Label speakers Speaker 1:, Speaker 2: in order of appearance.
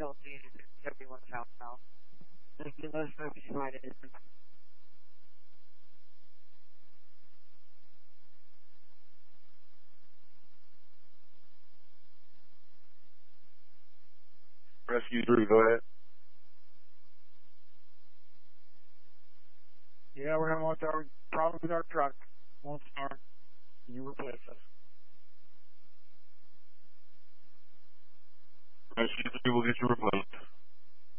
Speaker 1: Philippines and everyone southbound. There's been no service provided.
Speaker 2: Rescue 3, go ahead.
Speaker 3: Yeah, we're having a problem with our truck. Won't